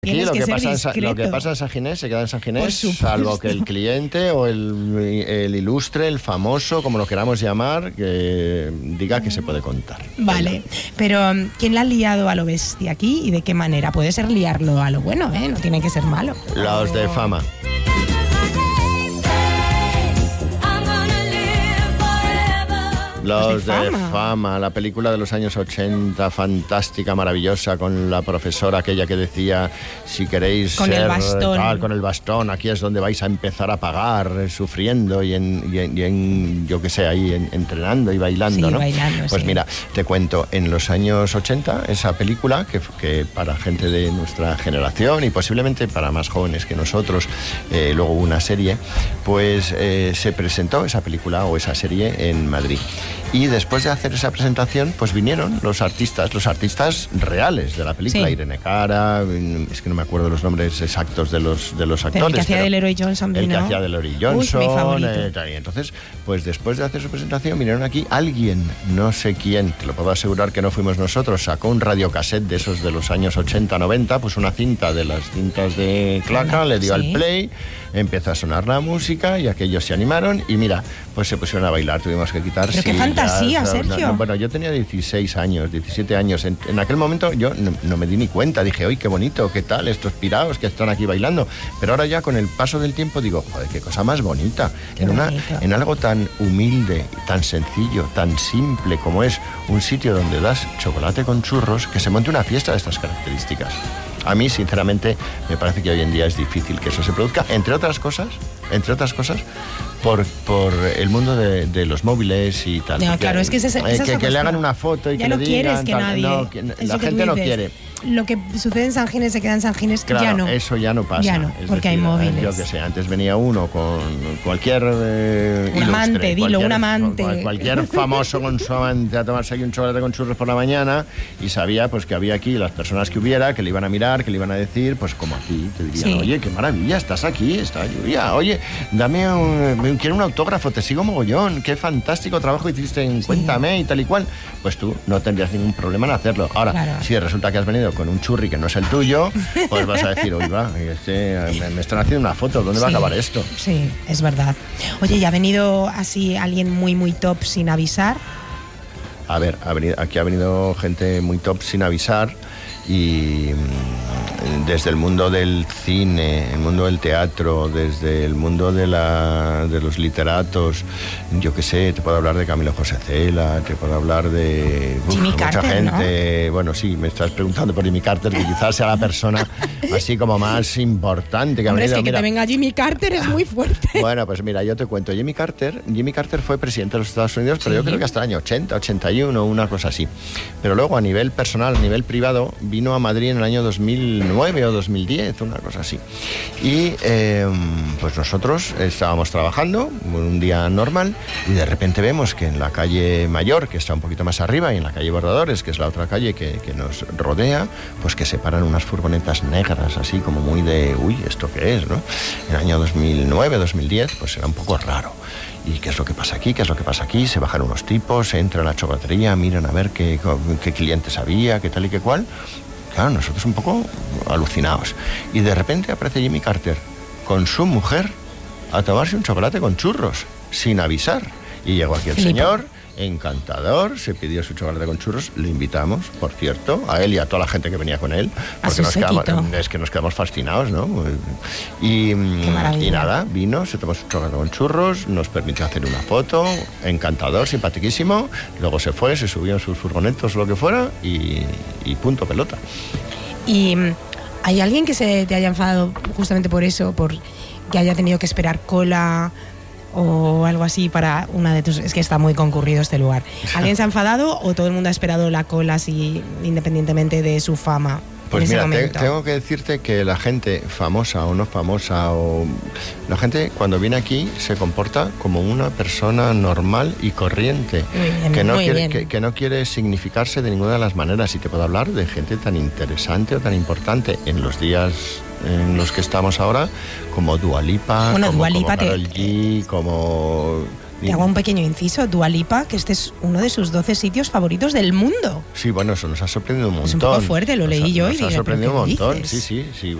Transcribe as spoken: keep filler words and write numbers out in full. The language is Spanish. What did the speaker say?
Aquí Tienes lo que que, ser pasa en Sa- discreto. lo que pasa en San Ginés se queda en San Por Ginés, supuesto. salvo que el cliente o el, el ilustre, el famoso, como lo queramos llamar, que diga que se puede contar. Vale, pero um, ¿quién la ha liado a lo bestia aquí y de qué manera? Puede ser liarlo a lo bueno, ¿eh? No tiene que ser malo. Los de fama. Los de de fama. Fama. la película de los años ochenta, fantástica, maravillosa, con la profesora aquella que decía, si queréis Con el ser bastón. tal, con el bastón, aquí es donde vais a empezar a pagar, eh, sufriendo y en, y en, y en, yo qué sé, ahí en- entrenando y bailando, Sí, ¿no? bailando, Pues sí. mira, te cuento, en los años ochenta, esa película, que, que para gente de nuestra generación y posiblemente para más jóvenes que nosotros, eh, luego hubo una serie, pues eh, se presentó esa película o esa serie en Madrid. Y después de hacer esa presentación, pues vinieron los artistas, los artistas reales de la película, Sí. Irene Cara, es que no me acuerdo los nombres exactos de los, de los Pero actores. el que hacía pero de Leroy Johnson, el que ¿no? hacía de Leroy Uy, Johnson. mi favorito. eh, tal, y entonces, pues después de hacer su presentación, vinieron aquí alguien, no sé quién, te lo puedo asegurar que no fuimos nosotros, sacó un radiocassette de esos de los años ochenta, noventa, pues una cinta de las cintas de Claca, le dio Sí. al play, empezó a sonar la música y aquellos se animaron y mira, pues se pusieron a bailar, tuvimos que quitar Pero qué sillas, fantasía, no, no, Sergio. no, bueno, yo tenía dieciséis años, diecisiete años, en, en aquel momento yo no, no me di ni cuenta, dije, oye, qué bonito, qué tal, estos piraos que están aquí bailando, pero ahora ya con el paso del tiempo digo, joder, qué cosa más bonita, Qué en, una, bonito. en algo tan humilde, tan sencillo, tan simple como es un sitio donde das chocolate con churros, que se monte una fiesta de estas características. A mí, sinceramente, me parece que hoy en día es difícil que eso se produzca, entre otras cosas, entre otras cosas, por, por el mundo de, de los móviles y tal. No, claro, es que ese- esa eh, es la que, que le cuestión. hagan una foto y Ya que no le quieres digan... que tal, nadie... no, que- es la lo que tú gente no dices. quiere. Lo que sucede en San Ginés se queda en San Ginés, Claro, ya no. eso ya no pasa. Ya no, Es porque hay decir, móviles. Yo que sé, antes venía uno con cualquier eh, Un ilustre, amante, dilo, cualquier- un amante. cual- Cualquier famoso con su amante a tomarse aquí un chocolate con churros por la mañana y sabía pues que había aquí las personas que hubiera, que le iban a mirar, que le iban a decir, pues como aquí, te dirían, Sí. oye, qué maravilla, estás aquí, está lluvia, oye, dame un, quiero un autógrafo, te sigo mogollón, qué fantástico trabajo hiciste en Cuéntame y tal y cual. Pues tú no tendrías ningún problema en hacerlo. Ahora, Claro. si resulta que has venido con un churri que no es el tuyo, pues vas a decir, oye, va, este, me, me están haciendo una foto, ¿dónde va a Sí, acabar esto? Sí, es verdad. Oye, ¿ya ha venido así alguien muy, muy top sin avisar? A ver, ha venido, aquí ha venido gente muy top sin avisar y mm, desde el mundo del cine, el mundo del teatro, desde el mundo de, la, de los literatos, yo qué sé, te puedo hablar de Camilo José Cela, te puedo hablar de uf, Jimmy mucha Carter, gente. Bueno, sí, me estás preguntando por Jimmy Carter, que quizás sea la persona así como más importante que ha Hombre, es venido. que, que Mira, te venga Jimmy Carter es muy fuerte. bueno, pues mira, yo te cuento, Jimmy Carter, Jimmy Carter fue presidente de los Estados Unidos, pero yo Sí. creo que hasta el año ochenta, ochenta y uno, una cosa así. Pero luego a nivel personal, a nivel privado, vino a Madrid en el año dos mil nueve o dos mil diez, una cosa así. Y eh, pues nosotros estábamos trabajando un día normal y de repente vemos que en la calle Mayor, que está un poquito más arriba, y en la calle Bordadores, que es la otra calle que, que nos rodea, pues que se paran unas furgonetas negras, así como muy de, uy, ¿esto qué es, no? En el año dos mil nueve, dos mil diez, pues era un poco raro. ¿Y qué es lo que pasa aquí? ¿Qué es lo que pasa aquí? Se bajan unos tipos, entran a la chocolatería, miran a ver qué, qué clientes había, qué tal y qué cual. Claro, nosotros un poco alucinados. Y de repente aparece Jimmy Carter con su mujer a tomarse un chocolate con churros, sin avisar. Y llegó aquí el Flipa. señor, encantador, se pidió su chocolate con churros, le invitamos, por cierto, a él y a toda la gente que venía con él, A porque su nos quedamos, séquito. es que nos quedamos fascinados, ¿no? Y, maravilla. y nada, vino, se tomó su chocolate con churros, nos permitió hacer una foto, encantador, simpaticísimo, luego se fue, se subió en sus furgonetos o lo que fuera y, y punto pelota. ¿Y mm, hay alguien que se te haya enfadado justamente por eso, por que haya tenido que esperar cola o algo así para una de tus... Es que está muy concurrido este lugar. ¿Alguien se ha enfadado o todo el mundo ha esperado la cola así independientemente de su fama? Pues en ese mira, te- momento? tengo que decirte que la gente famosa o no famosa, o la gente cuando viene aquí se comporta como una persona normal y corriente, Muy bien, que, no muy quiere, bien. que, que no quiere significarse de ninguna de las maneras. Y te puedo hablar de gente tan interesante o tan importante en los días en los que estamos ahora, como Dua Lipa, Bueno, como, Dua como Lipa te- Karol G, como... Te hago un pequeño inciso. Dua Lipa, que este es uno de sus doce sitios favoritos del mundo. Sí, bueno, eso nos ha sorprendido un montón. Es un poco fuerte, lo Nos leí ha- yo y Nos ha dije, sorprendido ¿pero un qué montón, dices? sí, sí, sí.